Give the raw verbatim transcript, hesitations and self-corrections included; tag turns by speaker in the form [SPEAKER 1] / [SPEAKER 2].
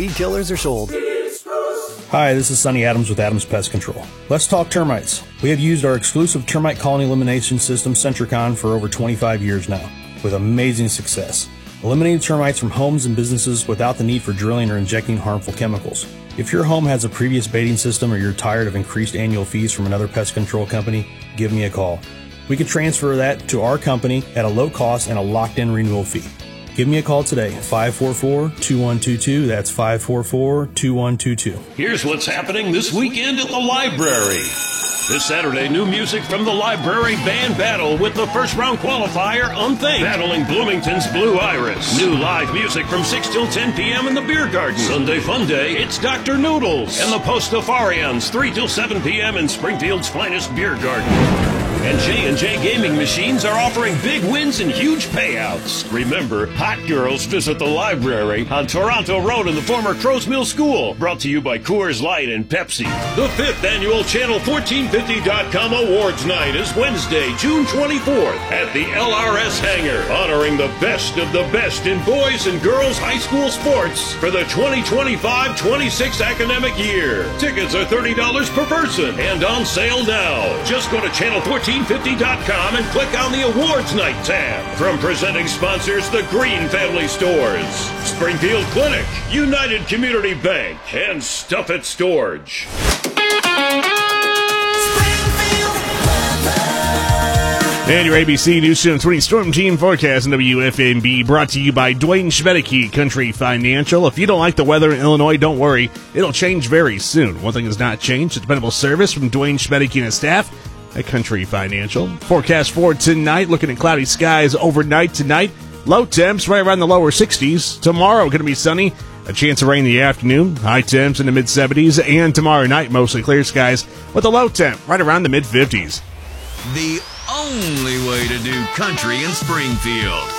[SPEAKER 1] weed killers are sold.
[SPEAKER 2] Hi, this is Sonny Adams with Adams Pest Control. Let's talk termites. We have used our exclusive termite colony elimination system, Centricon, for over twenty-five years now, with amazing success. Eliminating termites from homes and businesses without the need for drilling or injecting harmful chemicals. If your home has a previous baiting system or you're tired of increased annual fees from another pest control company, give me a call. We can transfer that to our company at a low cost and a locked-in renewal fee. Give me a call today, five four four, two one two two. That's five four four, two one two two.
[SPEAKER 3] Here's what's happening this weekend at the library. This Saturday, new music from the Library Band Battle with the first round qualifier, Unthink, battling Bloomington's Blue Iris. New live music from six till ten p.m. in the Beer Garden. Sunday Fun Day, it's Doctor Noodles and the Postafarians, three till seven p.m. in Springfield's finest beer garden. And J and J Gaming Machines are offering big wins and huge payouts. Remember, hot girls visit the library on Toronto Road in the former Crow's Mill School. Brought to you by Coors Light and Pepsi. The fifth annual Channel fourteen fifty dot com Awards Night is Wednesday, June twenty-fourth at the L R S Hangar, honoring the best of the best in boys and girls high school sports for the twenty twenty-five twenty-six academic year. Tickets are thirty dollars per person and on sale now. Just go to channel fourteen fifty dot com and click on the Awards Night tab. From presenting sponsors, the Green Family Stores, Springfield Clinic, United Community Bank, and Stuff It Storage.
[SPEAKER 4] And your A B C News Channel twenty Storm Team forecast in W F M B, brought to you by Dwayne Schmedeke, Country Financial. If you don't like the weather in Illinois, don't worry. It'll change very soon. One thing has not changed. It's dependable service from Dwayne Schmedeke and his staff at Country Financial. Forecast for tonight, looking at cloudy skies overnight tonight. Low temps right around the lower sixties. Tomorrow going to be sunny. A chance of rain in the afternoon. High temps in the mid seventies. And tomorrow night, mostly clear skies with a low temp right around the mid fifties.
[SPEAKER 5] The only way to do country in Springfield.